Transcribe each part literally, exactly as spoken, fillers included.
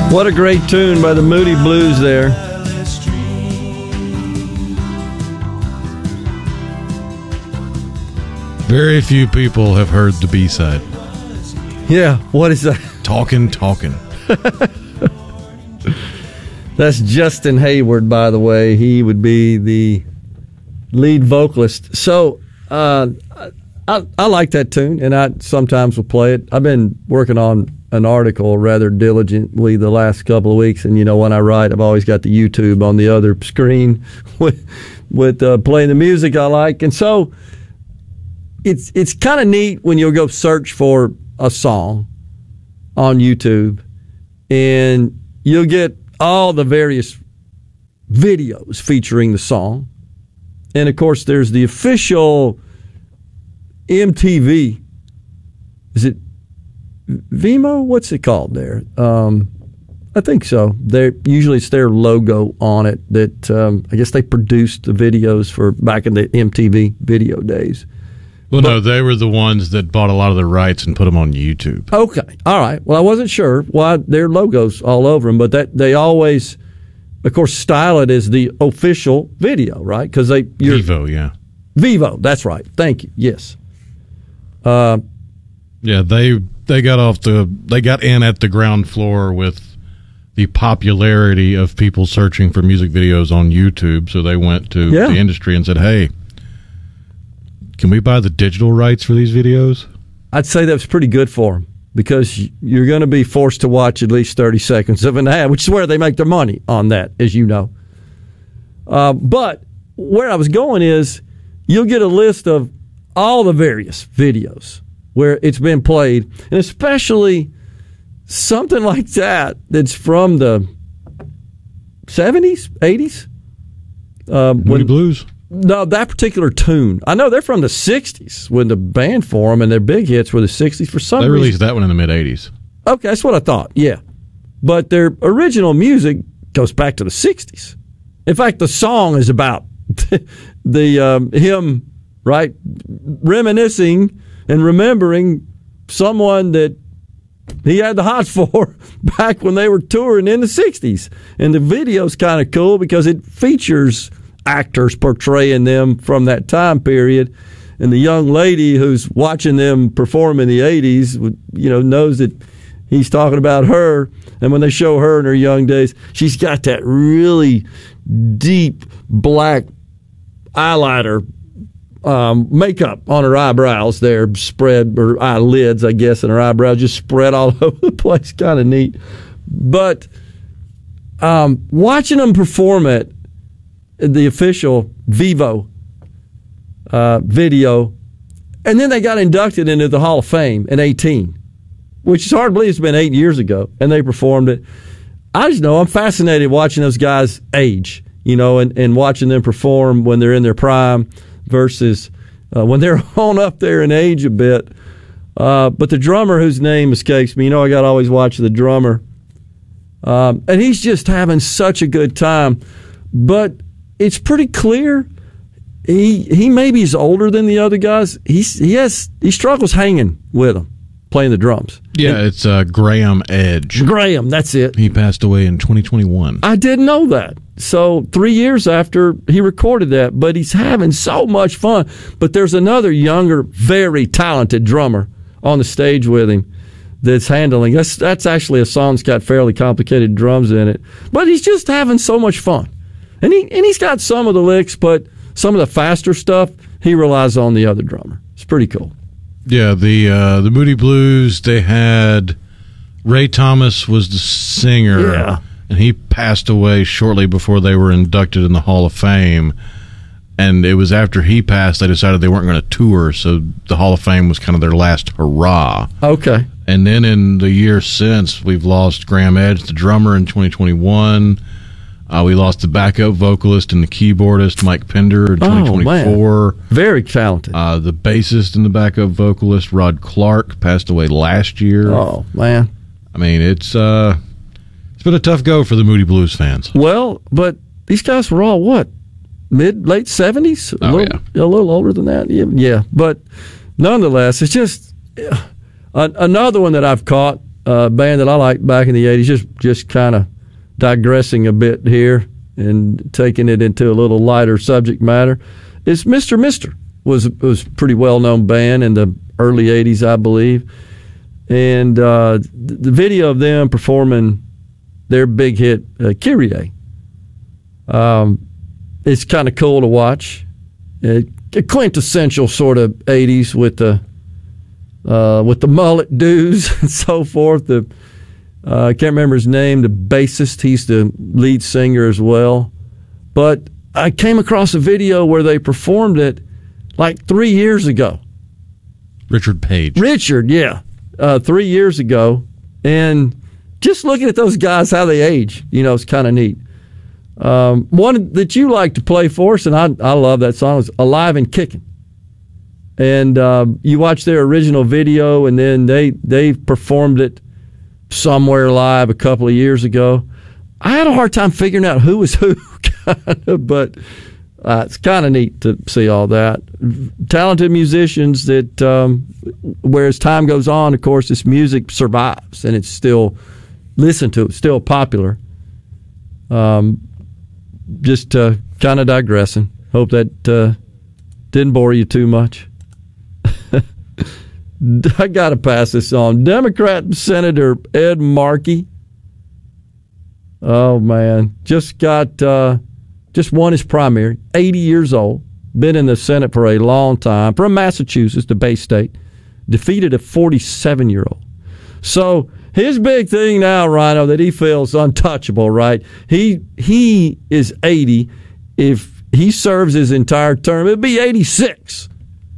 What a great tune by the Moody Blues there. Very few people have heard the B-side. Yeah, what is that? Talkin', Talkin'. That's Justin Hayward, by the way. He would be the lead vocalist. So uh, I, I like that tune, and I sometimes will play it. I've been working on an article rather diligently the last couple of weeks, and you know, when I write, I've always got the YouTube on the other screen with with uh, playing the music I like, and so it's it's kind of neat when you'll go search for a song on YouTube, and you'll get all the various videos featuring the song, and of course, there's the official M T V. Is it Vimeo? What's it called there? Um, I think so. They usually it's their logo on it that um, I guess they produced the videos for back in the M T V video days. Well, but, no, they were the ones that bought a lot of the rights and put them on YouTube. Okay, all right. Well, I wasn't sure why their logos all over them, but that they always, of course, style it as the official video, right? Because they you're, Vivo, yeah, Vivo. That's right. Thank you. Yes. Uh, yeah, they. They got off the. They got in at the ground floor with the popularity of people searching for music videos on YouTube. So they went to yeah. the industry and said, "Hey, can we buy the digital rights for these videos?" I'd say that was pretty good for them because you're going to be forced to watch at least thirty seconds of an ad, which is where they make their money on that, as you know. Uh, but where I was going is you'll get a list of all the various videos where it's been played, and especially something like that that's from the seventies, eighties. Um, Moody Blues? No, that particular tune. I know they're from the sixties when the band formed, and their big hits were the sixties for some reason. They released reason. that one in the mid-eighties. Okay, that's what I thought, yeah. But their original music goes back to the sixties. In fact, the song is about the um, him, right, reminiscing and remembering someone that he had the hots for back when they were touring in the sixties. And the video's kind of cool because it features actors portraying them from that time period. And the young lady who's watching them perform in the eighties, you know, knows that he's talking about her. And when they show her in her young days, she's got that really deep black eyeliner Um, makeup on her eyebrows there, spread, or eyelids, I guess, and her eyebrows just spread all over the place. Kind of neat. But um, watching them perform it, the official Vivo uh, video, and then they got inducted into the Hall of Fame in eighteen, which is hard to believe it's been eight years ago, and they performed it. I just know I'm fascinated watching those guys age, you know, and, and watching them perform when they're in their prime versus uh, when they're on up there in age a bit. Uh, but the drummer whose name escapes me, you know, I got to always watch the drummer. Um, and he's just having such a good time. But it's pretty clear he he maybe is older than the other guys. He's, he has he struggles hanging with them, playing the drums. Yeah, and it's uh, Graham Edge. Graham, that's it. He passed away in twenty twenty-one. I didn't know that. So three years after he recorded that, but he's having so much fun. But there's another younger, very talented drummer on the stage with him that's handling. That's that's actually a song that's got fairly complicated drums in it. But he's just having so much fun. And he and he's got some of the licks, but some of the faster stuff, he relies on the other drummer. It's pretty cool. Yeah, the uh, the Moody Blues, they had Ray Thomas was the singer. Yeah. And he passed away shortly before they were inducted in the Hall of Fame. And it was after he passed, they decided they weren't going to tour, so the Hall of Fame was kind of their last hurrah. Okay. And then in the years since, we've lost Graham Edge, the drummer, in twenty twenty-one. Uh, we lost the backup vocalist and the keyboardist, Mike Pender, in twenty twenty-four. Oh, man. Very talented. Uh, the bassist and the backup vocalist, Rod Clark, passed away last year. Oh, man. I mean, it's... Uh, It's been a tough go for the Moody Blues fans. Well, but these guys were all, what, mid, late seventies? A, oh, little, yeah. a little older than that? Yeah, yeah. But nonetheless, it's just uh, another one that I've caught uh, band that I liked back in the eighties, just, just kind of digressing a bit here and taking it into a little lighter subject matter, is Mister Mister was was a pretty well-known band in the early eighties, I believe. And uh, the video of them performing their big hit, uh, Kyrie, um, it's kind of cool to watch. A quintessential sort of eighties with the uh, with the mullet dudes and so forth. The uh, I can't remember his name, the bassist. He's the lead singer as well. But I came across a video where they performed it like three years ago. Richard Page. Richard, yeah. Uh, three years ago. And just looking at those guys, how they age, you know, it's kind of neat. Um, one that you like to play for us, and I, I love that song, is Alive and Kicking. And uh, you watch their original video, and then they, they performed it somewhere live a couple of years ago. I had a hard time figuring out who was who, kind of, but uh, it's kind of neat to see all that. Talented musicians that, um, whereas time goes on, of course, this music survives, and it's still listened to, it's still popular. Um, just uh, kind of digressing. Hope that uh, didn't bore you too much. I got to pass this on. Democrat Senator Ed Markey. Oh, man. Just got, uh, just won his primary. eighty years old. Been in the Senate for a long time. From Massachusetts, the Bay State. Defeated a forty-seven-year-old. So his big thing now, Rhino, that he feels untouchable, right? He he is eighty. If he serves his entire term, it'd be eighty-six.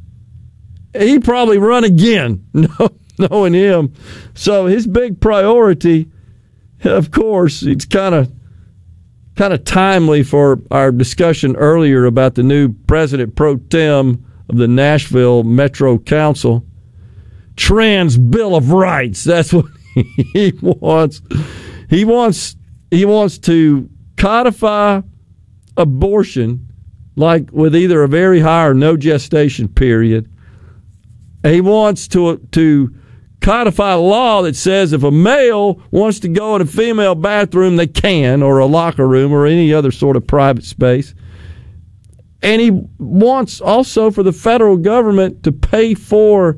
He'd probably run again, knowing him. So his big priority, of course, it's kind of kind of timely for our discussion earlier about the new president pro tem of the Nashville Metro Council. Trans Bill of Rights. That's what he wants. He wants he wants to codify abortion, like with either a very high or no gestation period. He wants to to codify a law that says if a male wants to go in a female bathroom, they can, or a locker room, or any other sort of private space. And he wants also for the federal government to pay for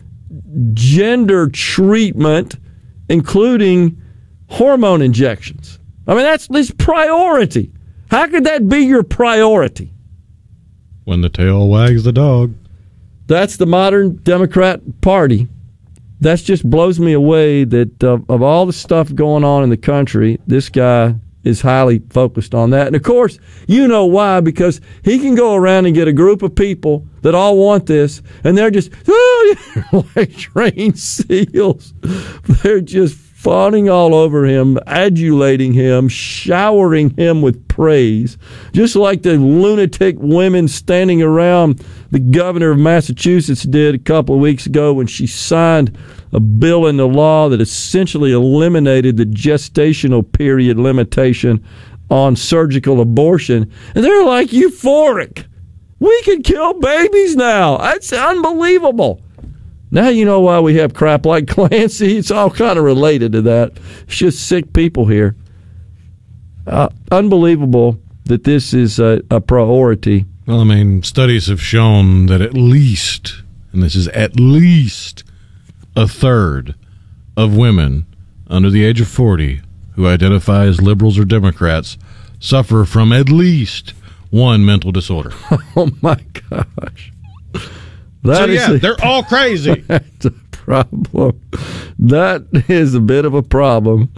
gender treatment, including hormone injections. I mean, that's his priority. How could that be your priority? When the tail wags the dog. That's the modern Democrat Party. That just blows me away that uh, of all the stuff going on in the country, this guy is highly focused on that. And, of course, you know why, because he can go around and get a group of people that all want this, and they're just, oh, like trained seals. They're just fawning all over him, adulating him, showering him with praise, just like the lunatic women standing around the governor of Massachusetts did a couple of weeks ago when she signed a bill into law that essentially eliminated the gestational period limitation on surgical abortion. And they're like euphoric. We can kill babies now. That's unbelievable. Now you know why we have crap like Clancy. It's all kind of related to that. It's just sick people here. Uh, unbelievable that this is a, a priority. Well, I mean, studies have shown that at least, and this is at least, a third of women under the age of forty who identify as liberals or Democrats suffer from at least one mental disorder. Oh, my gosh. That so, yeah, a, they're all crazy. That's a problem. That is a bit of a problem.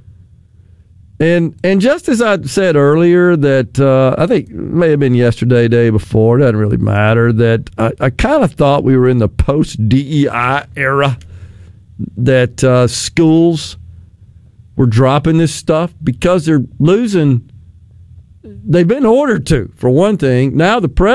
And and just as I said earlier that uh, I think it may have been yesterday, day before, it doesn't really matter, that I, I kind of thought we were in the post-D E I era, that uh, schools were dropping this stuff because they're losing. They've been ordered to, for one thing. Now the president